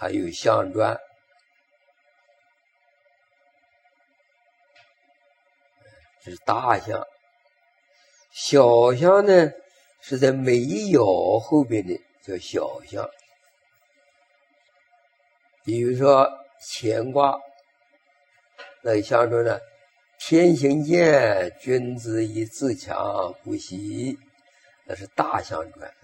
还有象传，这是大象。小象呢是在每一爻后边的，叫小象。比如说乾卦，那个象传呢，天行健，君子以自强不息，那是大象传。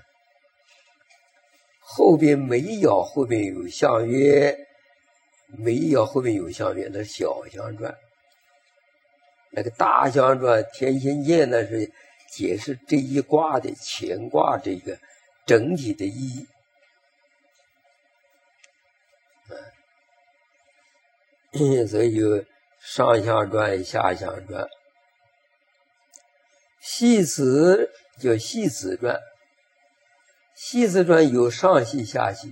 后边每一爻后边有象曰，每一爻后边有象曰，那是小象传。那个大象传天行健，那是解释这一卦的乾卦这个整体的意义。所以有上象传、下象传。系辞叫系辞传，系辞传有上系下系。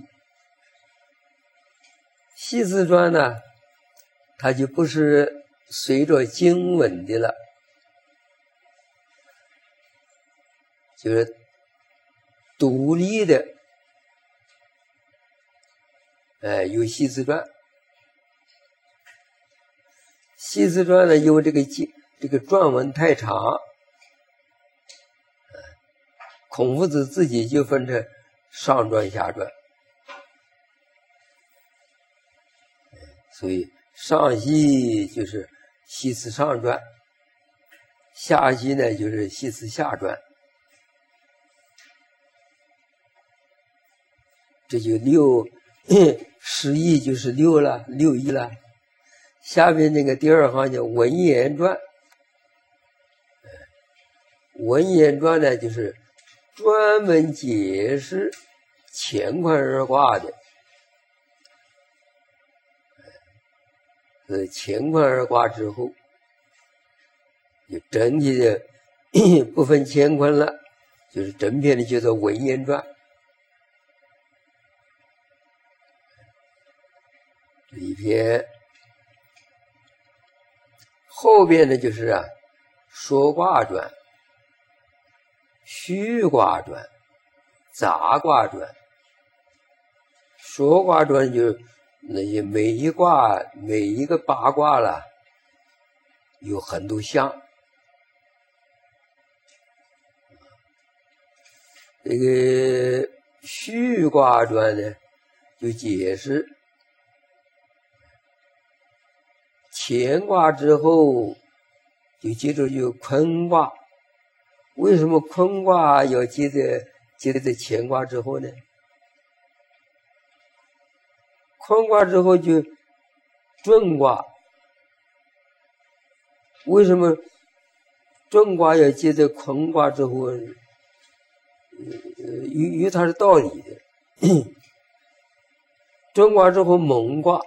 系辞传呢，它就不是随着经文的了，就是独立的，有系辞传。系辞传呢，因为这个传文太长，孔夫子自己就分成上传下传，所以上系就是系辞上传，下系呢就是系辞下传。这就十义就是六了，6义了。下面那个第二行叫文言传，文言传呢就是专门解释乾坤二卦的。乾坤二卦之后，就整体的不分乾坤了，就是整篇的叫做文言传。这一篇后边呢就是说卦传、虚卦传、杂卦传。说卦传就是那些每一卦每一个八卦了，有很多象。这个虚卦传呢，就解释乾卦之后，就接着有坤卦。为什么坤卦要接在乾卦之后呢？坤卦之后就震卦。为什么震卦要接在坤卦之后？有它的道理的。震卦之后蒙卦，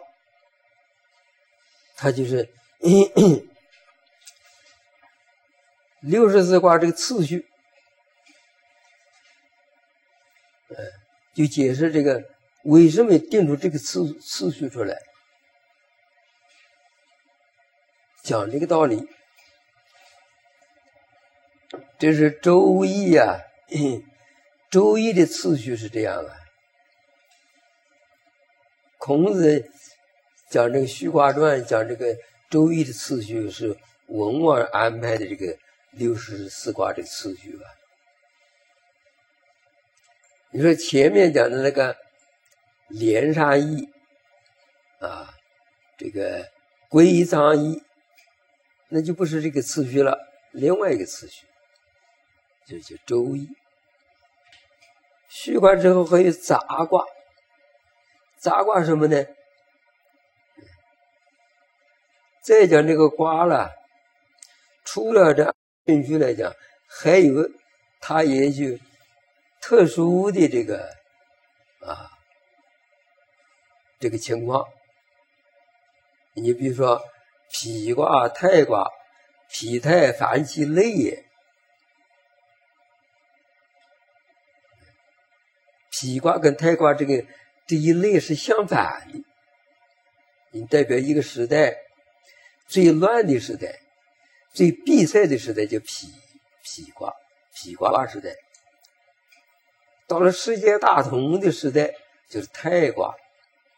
它就是64卦这个次序，就解释这个为什么定出这个次序出来，讲这个道理。这是周易啊，周易的次序是这样的。孔子讲这个虚卦传，讲这个周易的次序是文王安排的这个64卦这个次序吧。你说前面讲的那个连山易啊，这个归藏易，那就不是这个次序了，另外一个次序，这就周易。虚卦之后还有杂卦，杂卦什么呢？再讲这个卦了，除了这顺序来讲，还有它也有特殊的这个这个情况。你比如说否卦、泰卦，否泰凡其类也。否卦跟泰卦这一类是相反的，你代表一个时代最乱的时代、最闭塞的时代叫否卦，否卦时代。到了世界大同的时代就是泰卦。